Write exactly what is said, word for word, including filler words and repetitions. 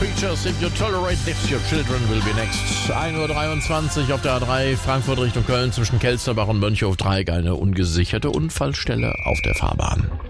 Preachers, if you tolerate this, your children will be next. ein Uhr dreiundzwanzig auf der A drei, Frankfurt Richtung Köln zwischen Kelsterbach und Mönchhof-Dreieck, eine ungesicherte Unfallstelle auf der Fahrbahn.